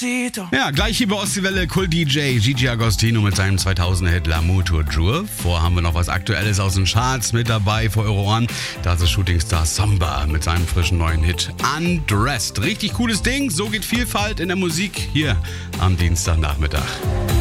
Ja, gleich hier bei Ostseewelle, Cool-DJ Gigi Agostino mit seinem 2000er-Hit L'amour toujours. Vor haben wir noch was Aktuelles aus den Charts mit dabei vor eure Ohren. Da ist Shootingstar Samba mit seinem frischen neuen Hit Undressed. Richtig cooles Ding, so geht Vielfalt in der Musik hier am Dienstagnachmittag.